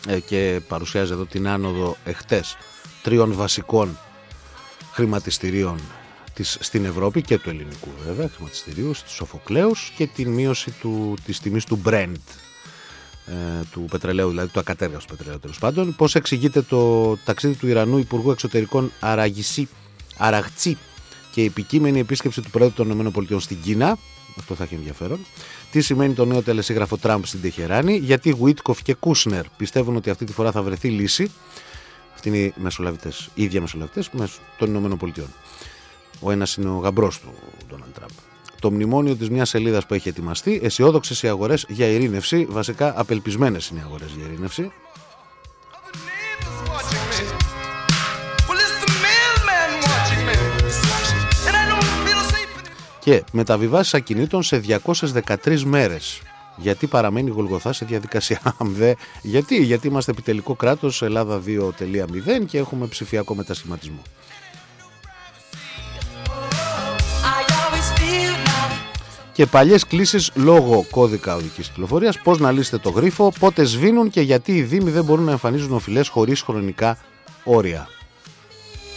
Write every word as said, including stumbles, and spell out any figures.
ε, και παρουσιάζει εδώ την άνοδο εχτες τριών βασικών χρηματιστηρίων της, στην Ευρώπη και του ελληνικού βέβαια χρηματιστηρίου, στους Σοφοκλέους, και την μείωση του, της τιμής του Brent, ε, του πετρελαίου, δηλαδή του ακατέργαστου πετρελαίου τέλος πάντων. Πώς εξηγείται το ταξίδι του Ιρανού Υπουργού Εξωτερικών Αραγισί, Αραγτσί και η επικείμενη επίσκεψη του Πρόεδρου των ΗΠΑ στην Κίνα? Αυτό θα έχει ενδιαφέρον. Τι σημαίνει το νέο τελεσίγραφο Τραμπ στην Τεχεράνη? Γιατί Γουίτκοφ και Κούσνερ πιστεύουν ότι αυτή τη φορά θα βρεθεί λύση? Αυτοί είναι οι μεσολαβητές, οι ίδιοι μεσολαβητές των ΗΠΑ. Ο ένας είναι ο γαμπρός του Ντόναλντ Τραμπ. Το μνημόνιο της μιας σελίδας που έχει ετοιμαστεί. Αισιόδοξες οι αγορές για ειρήνευση. Βασικά απελπισμένες είναι οι αγορές για ειρήνευση. Και μεταβιβάσεις ακινήτων σε διακόσιες δεκατρείς μέρες. Γιατί παραμένει η Γολγοθά σε διαδικασία? Γιατί, γιατί είμαστε επιτελικό κράτος Ελλάδα δύο τελεία μηδέν και έχουμε ψηφιακό μετασχηματισμό. Και παλιές κλήσεις λόγω κώδικα οδικής κυκλοφορίας. Πώς να λύσετε το γρίφο, πότε σβήνουν και γιατί οι δήμοι δεν μπορούν να εμφανίζουν οφειλές χωρίς χρονικά όρια.